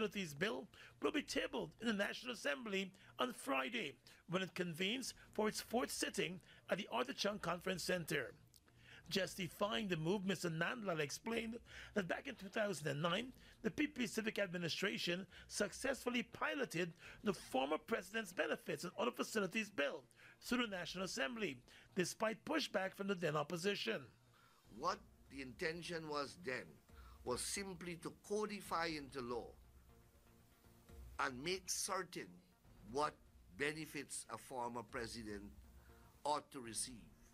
Facilities Bill will be tabled in the National Assembly on Friday when it convenes for its fourth sitting at the Arthur Chung Conference Center. Justifying the move, Mr. Nandlal explained that back in 2009, the PP Civic Administration successfully piloted the former president's benefits and other facilities bill through the National Assembly, despite pushback from the then opposition. What the intention was then was simply to codify into law and make certain what benefits a former president ought to receive.